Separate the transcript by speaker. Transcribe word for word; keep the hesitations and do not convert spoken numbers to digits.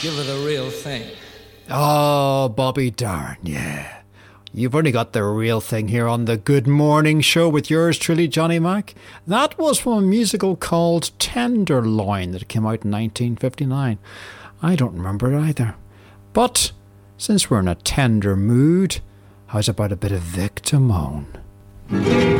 Speaker 1: Give her the real thing.
Speaker 2: Oh, Bobby Darin, yeah. You've only got the real thing here on the Good Morning Show with yours truly, Johnny Mac. That was from a musical called Tenderloin that came out in nineteen fifty-nine. I don't remember it either. But since we're in a tender mood, how's about a bit of Vic Damone?